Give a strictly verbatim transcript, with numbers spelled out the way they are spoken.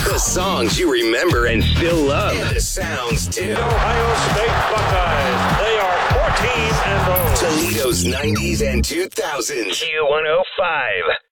The songs you remember and still love. And the sounds, too. The Ohio State Buckeyes. They are fourteen and oh. Toledo's nineties and two thousands. Q one oh five.